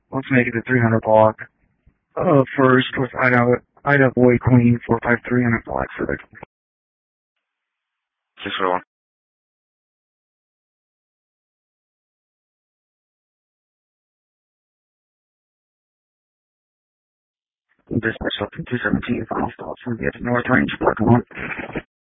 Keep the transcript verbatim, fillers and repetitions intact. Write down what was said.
Let's make it a three hundred block. Uh, first with Ida, Ida Boy Queen four five three and a Blackford. six four one. Dispatch up to two seventeen, final stop from the North Range, Park one.